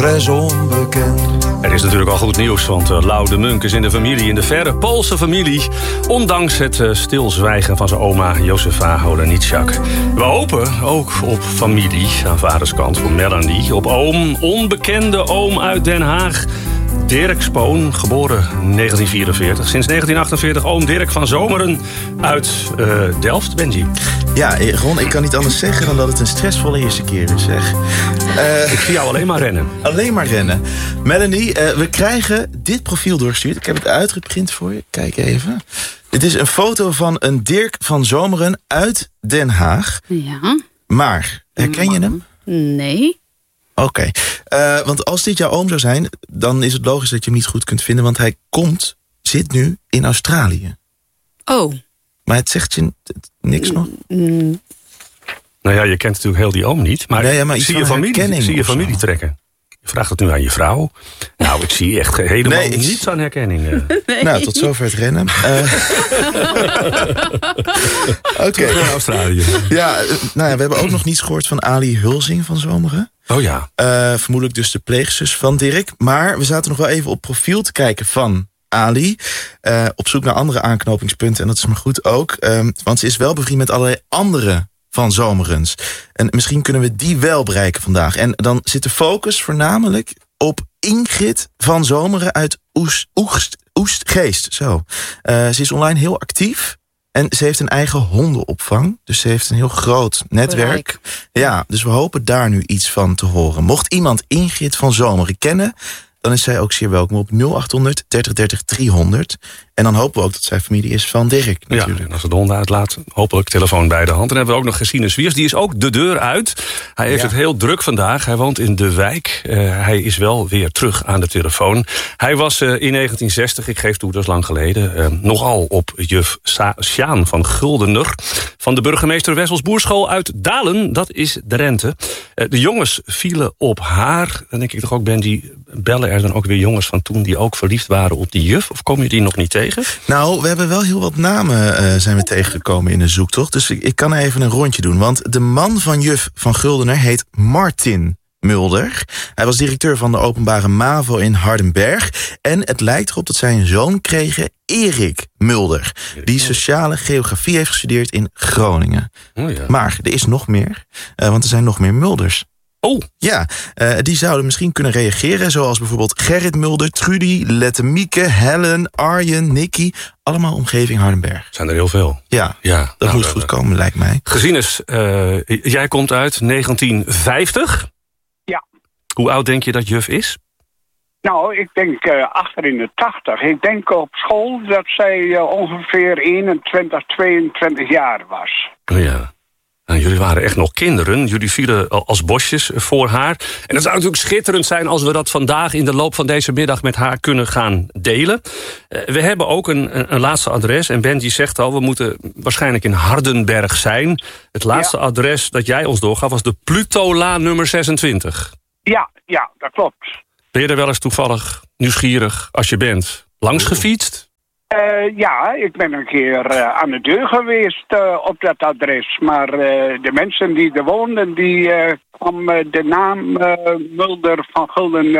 adres onbekend. Er is natuurlijk al goed nieuws, want Lau de Munk is in de familie, in de verre Poolse familie. Ondanks het stilzwijgen van zijn oma Josefa Holenitschak. We hopen ook op familie aan vaders kant voor Melanie. Op oom, onbekende oom uit Den Haag. Dirk Spoon, geboren 1944. Sinds 1948 oom Dirk van Zomeren uit Delft. Benji. Ja, Ron, ik kan niet anders zeggen dan dat het een stressvolle eerste keer is, zeg. Ik zie jou alleen maar rennen. Alleen maar rennen. Melanie, we krijgen dit profiel doorgestuurd. Ik heb het uitgeprint voor je. Kijk even. Dit is een foto van een Dirk van Zomeren uit Den Haag. Ja. Maar, herken je hem? Nee. Oké. Want als dit jouw oom zou zijn, dan is het logisch dat je hem niet goed kunt vinden. Want hij zit nu in Australië. Oh. Maar het zegt je niks nog? Nou ja, je kent natuurlijk heel die oom niet. Maar, maar zie je familie trekken? Je vraagt het nu aan je vrouw. Nou, ik zie echt helemaal niets aan herkenning. Nee. Nou, tot zover het rennen. Oké. Naar Australië. Ja, we hebben ook nog niets gehoord van Ali Hulsing van Zomeren. Oh ja. Vermoedelijk dus de pleegzus van Dirk. Maar we zaten nog wel even op profiel te kijken van Ali. Op zoek naar andere aanknopingspunten. En dat is maar goed ook. Want ze is wel bevriend met allerlei andere van Zomerens. En misschien kunnen we die wel bereiken vandaag. En dan zit de focus voornamelijk op Ingrid van Zomeren uit Oestgeest. Zo. Ze is online heel actief. En ze heeft een eigen hondenopvang. Dus ze heeft een heel groot netwerk. Ja, dus we hopen daar nu iets van te horen. Mocht iemand Ingrid van Zomeren kennen, dan is zij ook zeer welkom op 0800 30 30 300. En dan hopen we ook dat zij familie is van Dirk, natuurlijk. Ja, en als ze de honden uitlaat, hopelijk telefoon bij de hand. En dan hebben we ook nog Gesine Zwiers, die is ook de deur uit. Hij heeft het heel druk vandaag. Hij woont in De Wijk. Hij is wel weer terug aan de telefoon. Hij was in 1960, ik geef toe, dat is lang geleden, nogal op juf Sjaan van Guldener van de burgemeester Wessels Boerschool uit Dalen. Dat is Drenthe. De jongens vielen op haar. Dan denk ik toch ook, Benji, bellen er dan ook weer jongens van toen die ook verliefd waren op die juf? Of kom je die nog niet tegen? Nou, we hebben wel heel wat namen zijn we tegengekomen in de zoektocht. Dus ik kan even een rondje doen. Want de man van juf van Guldener heet Martin Mulder. Hij was directeur van de openbare MAVO in Hardenberg. En het lijkt erop dat zij een zoon kregen, Erik Mulder. Die sociale geografie heeft gestudeerd in Groningen. Oh ja. Maar er is nog meer, want er zijn nog meer Mulders. Oh! Ja, die zouden misschien kunnen reageren. Zoals bijvoorbeeld Gerrit Mulder, Trudy, Lettemieke, Helen, Arjen, Nicky. Allemaal omgeving Hardenberg. Zijn er heel veel. Ja, dat moet goed komen, lijkt mij. Gesines, jij komt uit 1950. Ja. Hoe oud denk je dat juf is? Nou, ik denk achter in de 80. Ik denk op school dat zij ongeveer 21, 22 jaar was. Oh ja. Nou, jullie waren echt nog kinderen. Jullie vielen als bosjes voor haar. En dat zou natuurlijk schitterend zijn als we dat vandaag in de loop van deze middag met haar kunnen gaan delen. We hebben ook een laatste adres. En Benji zegt al, we moeten waarschijnlijk in Hardenberg zijn. Het laatste adres dat jij ons doorgaf was de Plutolaan nummer 26. Ja, dat klopt. Ben je er wel eens toevallig nieuwsgierig als je bent langs gefietst? Ja, ik ben een keer aan de deur geweest op dat adres. Maar de mensen die er woonden, die kwam de naam Mulder van Gulden